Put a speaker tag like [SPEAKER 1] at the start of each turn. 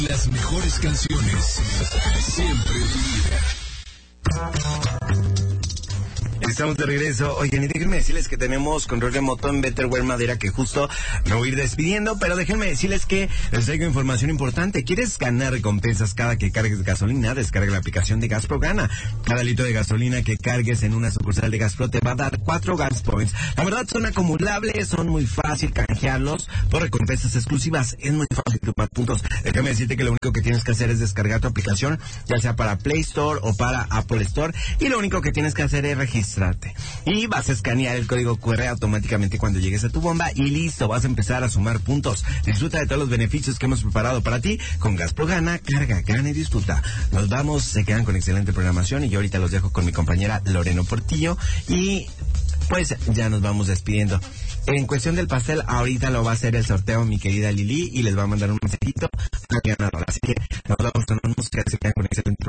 [SPEAKER 1] Las mejores canciones, siempre
[SPEAKER 2] Estamos de regreso. Oigan, y déjenme decirles que tenemos control remoto en Betterware Madera, que justo me voy a ir despidiendo, pero déjenme decirles que les traigo información importante. ¿Quieres ganar recompensas cada que cargues gasolina? Descarga la aplicación de Gaspro Gana. Cada litro de gasolina que cargues en una sucursal de Gaspro te va a dar 4 Gas Points. La verdad son acumulables, son muy fácil canjearlos por recompensas exclusivas. Es muy fácil tomar puntos. Déjame decirte que lo único que tienes que hacer es descargar tu aplicación, ya sea para Play Store o para Apple Store, y lo único que tienes que hacer es registrarte. Y vas a escanear el código QR automáticamente cuando llegues a tu bomba y listo, vas a empezar a sumar puntos. Disfruta de todos los beneficios que hemos preparado para ti con Gaspro Gana, carga, gana y disfruta. Nos vamos, se quedan con excelente programación y yo ahorita los dejo con mi compañera Loreno Portillo y pues ya nos vamos despidiendo. En cuestión del pastel, ahorita lo va a hacer el sorteo mi querida Lili y les va a mandar un mensajito a la ganadora. Así que nos vamos con una música, se quedan con excelente programación.